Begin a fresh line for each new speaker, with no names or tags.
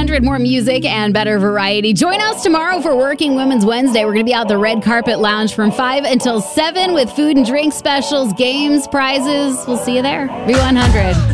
B100, more music and better variety. Join us tomorrow for Working Women's Wednesday. We're going to be out the Red Carpet Lounge from 5 until 7 with food and drink specials, games, prizes. We'll see you there. B100.